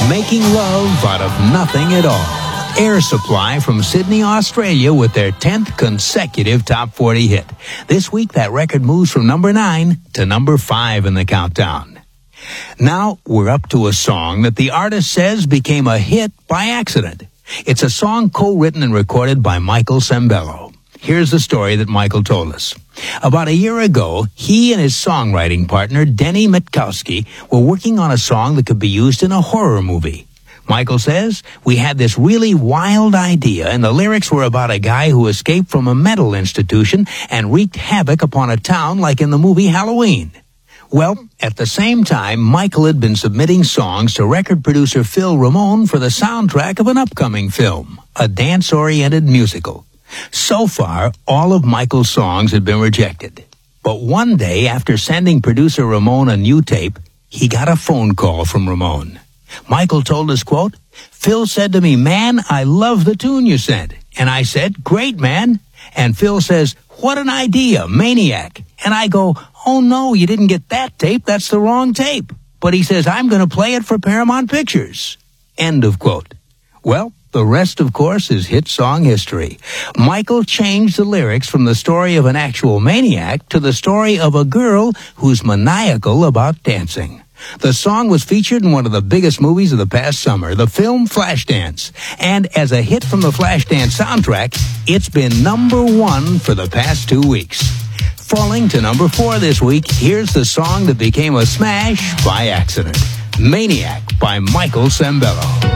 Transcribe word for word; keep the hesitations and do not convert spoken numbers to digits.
Making love out of nothing at all. Air Supply from Sydney, Australia with their tenth consecutive top forty hit. This week, that record moves from number nine to number five in the countdown. Now, we're up to a song that the artist says became a hit by accident. It's a song co-written and recorded by Michael Sembello. Here's the story that Michael told us. About a year ago, he and his songwriting partner, Denny Mitkowski, were working on a song that could be used in a horror movie. Michael says, we had this really wild idea, and the lyrics were about a guy who escaped from a mental institution and wreaked havoc upon a town like in the movie Halloween. Well, at the same time, Michael had been submitting songs to record producer Phil Ramone for the soundtrack of an upcoming film, a dance-oriented musical. So far, all of Michael's songs had been rejected. But one day, after sending producer Ramone a new tape, he got a phone call from Ramone. Michael told us, quote, Phil said to me, man, I love the tune you sent. And I said, great, man. And Phil says, what an idea, Maniac. And I go, oh, no, you didn't get that tape. That's the wrong tape. But he says, I'm going to play it for Paramount Pictures. End of quote. Well, the rest, of course, is hit song history. Michael changed the lyrics from the story of an actual maniac to the story of a girl who's maniacal about dancing. The song was featured in one of the biggest movies of the past summer, the film Flashdance. And as a hit from the Flashdance soundtrack, it's been number one for the past two weeks. Falling to number four this week, here's the song that became a smash by accident. Maniac by Michael Sembello.